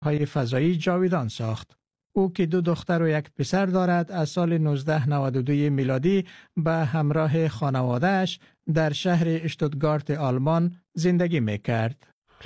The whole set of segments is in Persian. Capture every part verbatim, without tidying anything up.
های فضایی جاویدان ساخت. او که دو دختر و یک پسر دارد از سال نوزده نود و دو میلادی به همراه خانوادهش در شهر اشتوتگارت آلمان زندگی میکرد.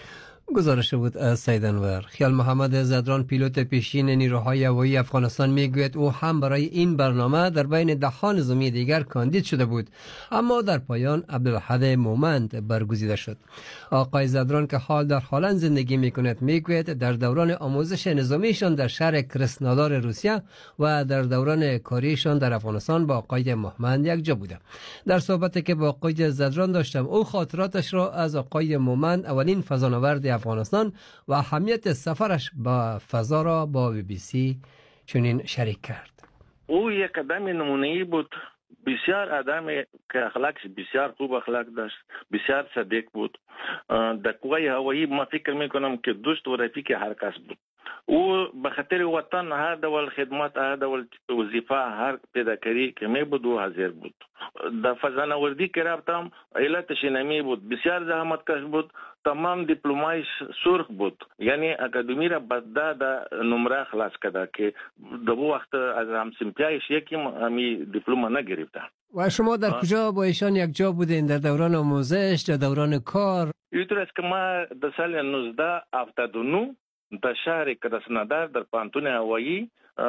گزارش بود از سید انور. خیال محمد زدران پیلوت پیشین نیروهای هوایی افغانستان میگوید او هم برای این برنامه در بین ده ها نظامی دیگر کاندید شده بود، اما در پایان عبدالحد مومند برگزیده شد. آقای زدران که حال در هلند زندگی میکند میگوید در دوران آموزش نظامیشان در شهر کرسنادار روسیه و در دوران کاریشان در افغانستان با آقای مومند یک جا بوده. در صحبتی که با آقای زدران داشتم او خاطراتش را از آقای مومند، اولین فضانورد افغانستان و اهمیت سفرش با فضا را با بی بی سی چنین شریک کرد. او یک آدم نمونه‌ای بود، بسیار آدم که اخلاقش بسیار خوب اخلاق داشت، بسیار صادق بود. در قوای هوایی ما فکر میکنم که دوست و رفیق هر کس بود. او به خاطر وطن هر دول خدمت، هر دول وظیفه، هر پیداکاری که می بود و حاضر بود. در فضانوردی که رفتم علتش نمی بود، بسیار زحمت کش بود، تمام دیپلمایش سرخ بود، یعنی اکادمی را بعد دا نمره خلاص کرده که در وقت از همسنفیایش یکی همی دیپلم نگرفته. و شما در کجا با ایشان یک جا بودین؟ در دوران آموزش، در دوران کار؟ اینطور است که ما در سال نوزده هفتاد و نه در شهر کرسنادار در پانتون هوایی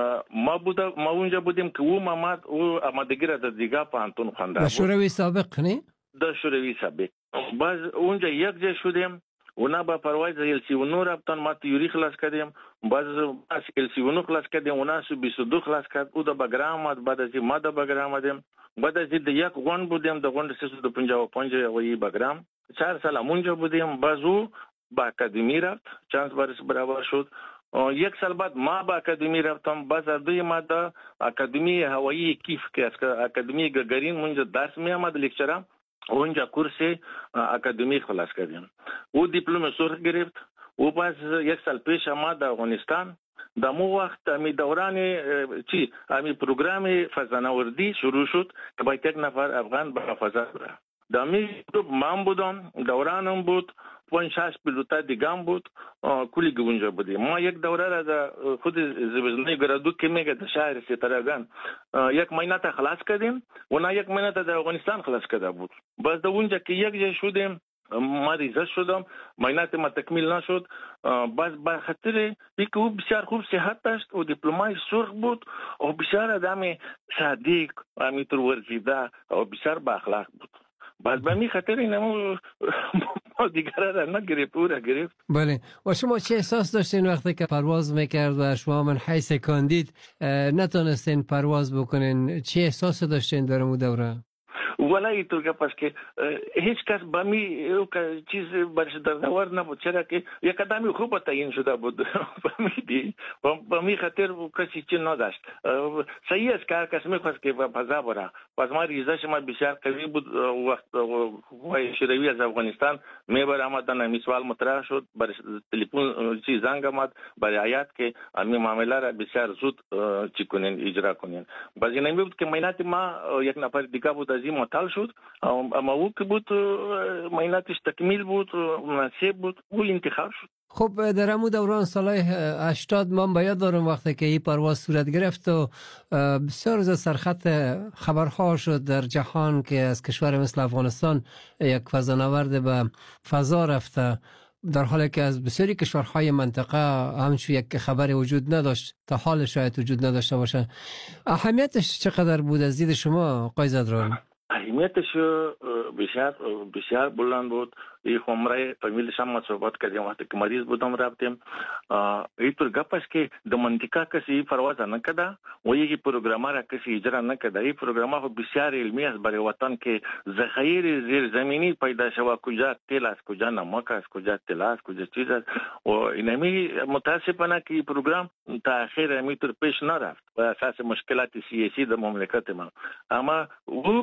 ما بودم، ما اونجا بودیم که او محمد او آمادگی را در دیگه پانتون خونده بود. شوروی سابق نه؟ در شوروی سابق. باز اونجا یک جا شدیم، اونا با پرواز ال سی و نه رفتن، ما تیوری خلاص کردیم، باز از ال سی و نه خلاص کردیم، اونا سو بیست و دو خلاص کرد، او در بگرام آمد، بعد از ما در بگرام آمدیم، بعد از در یک غون بودیم، در غون سیصد و پنجاه و پنج هوایی بگرام، چهار سال اونجا بودیم. باز او با اکادمی رفت، چانس برش برابر شد. یک سال بعد ما با اکادمی رفتم، باز از دوی ما در اکادمی هوایی کیف که اکادمی گگرین اونجا درس می آمد، لیکچرم اونجا کورس اکادمی خلاص کردیم. او دیپلم سرخ گرفت. او باز یک سال پیش ما در افغانستان در مو وقت امی دوران چی امی پروگرام فضانوردی شروع شد که باید یک نفر افغان به فضا بره. در می من بودم، دورانم بود، پنج شش پیلوتا دیگه بود، کلی گونجا بودیم. ما یک دوره را در خود زبزنی گرادو که میگه در شهر سترگان یک مهینه تا خلاص کردیم، اونا یک مهینه تا در افغانستان خلاص کرده بود. باز در اونجا که یک جای شدیم، ما ریزه شدم، مهینه ما تکمیل نشد. باز به خاطر اینکه او بسیار خوب صحت داشت و دیپلمای سرخ بود و بسیار آدم صادق و همینطور ورزیده و بسیار با اخلاق بود. باز به می خاطر اینمو ما دیگر را نگرفت، او را گرفت. بله. و شما چه احساس داشتین وقتی که پرواز میکرد و شما من حیث کاندید نتونستین پرواز بکنین؟ چه احساس داشتین در اون دوره؟ ولی اینطور که پس که هیچ کس با می چیز برش در دور نبود، چرا که یک آدمی خوب تعیین شده بود با می دی با می خاطر کسی چی نداشت. صحیح است که هر کس میخواست که به فضا بره. پس ما ریزش ما بسیار قوی بود. وقت قوای شوروی از افغانستان میبر آمدن، امی سوال مطرح شد، برای تلفن چی زنگ آمد برای حیات که امی معامله را بسیار زود چی کنین اجرا کنین. باز این نمی بود که مینات ما یک نفر دیگه بود از این مطال شد، اما او که بود میناتش تکمیل بود، مناسب بود، او انتخاب شد. خب در همون دوران سالهای هشتاد من باید دارم وقتی که این پرواز صورت گرفت و بسیار از سرخط خبرها شد در جهان که از کشور مثل افغانستان یک فضانورد به فضا رفته، در حالی که از بسیاری کشورهای منطقه همچون یک خبر وجود نداشت، تا حال شاید وجود نداشته باشه. اهمیتش چقدر بود از دید شما آقای زدران؟ اهمیتش بسیار بسیار بلند بود. این خمره فامیلش هم صحبت کردیم وقتی که مریض بودم رفتیم. اینطور گپ است که در منطقه کسی پرواز نکرده و یک پروگرام را کسی اجرا نکرده. این پروگرام بسیار علمی است برای وطن که ذخایر زیر زمینی پیدا شود، کجا تیل است، کجا نمک است، کجا تیل است، کجا چیز است. و اینمی متاسفانه که این پروگرام تاخیر همینطور پیش نرفت و اساس مشکلات سیاسی در مملکت ما. اما او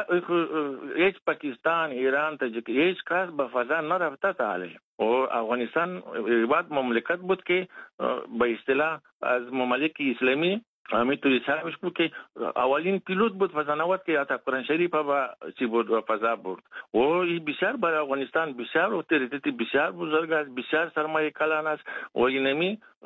هیچ پاکستان، ایران، تاجیک هیچ کس به فضا نرفته تا حالا. و افغانستان بعد مملکت بود که به اصطلاح از ممالک اسلامی همینطوری حسابش بود که اولین پیلوت بود فضانورد که عطا قرآن شریف با چی بود و فضا برد و این بسیار برای افغانستان بسیار اوتوریتی بسیار بزرگ است، بسیار سرمایه کلان است و اینمی